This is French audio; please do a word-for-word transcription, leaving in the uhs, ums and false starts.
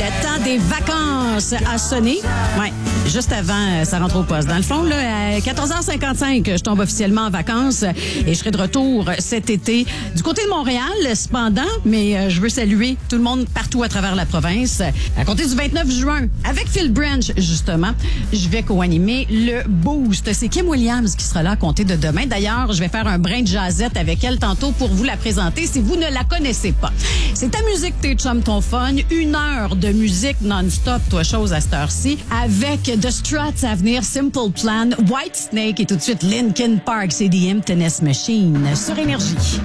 Le temps des vacances a sonné. Ouais, juste avant, euh, ça rentre au poste. Dans le fond, là, à quatorze heures cinquante-cinq, je tombe officiellement en vacances et je serai de retour cet été du côté de Montréal, cependant, mais euh, je veux saluer tout le monde partout à travers la province. À compter du vingt-neuf juin, avec Phil Branch, justement, je vais co-animer le Boost. C'est Kim Williams qui sera là à compter de demain. D'ailleurs, je vais faire un brin de jazzette avec elle tantôt pour vous la présenter si vous ne la connaissez pas. C'est ta musique, tes chums, ton fun. Une heure de musique non-stop, toi chose à cette heure-ci, avec The Struts à venir, Simple Plan, White Snake et tout de suite Linkin Park, c'est The Emptiness Machine sur Énergie.